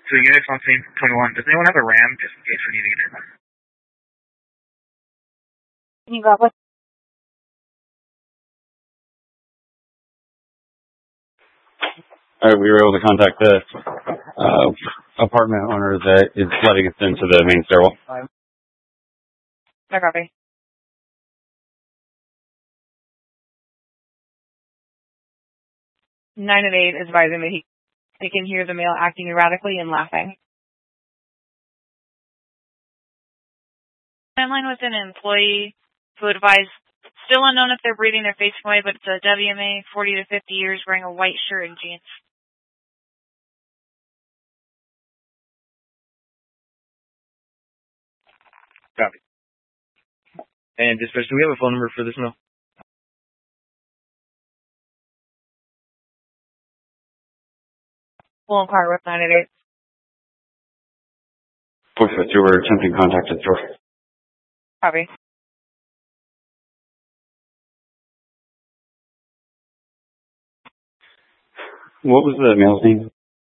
So units on scene 21. Does anyone have a RAM just in case we need to get in? You got what? We were able to contact the apartment owner that is letting us into the main stairwell. No copy. Nine of 8 is advising that he can hear the male acting erratically and laughing. Timeline with an employee who advised, still unknown if they're breathing or facing away, but it's a WMA, 40 to 50 years, wearing a white shirt and jeans. Copy. And dispatch, do we have a phone number for this mill? We'll inquire with 9 of 8. 452, we're attempting contact at the door. Copy. What was the male's name?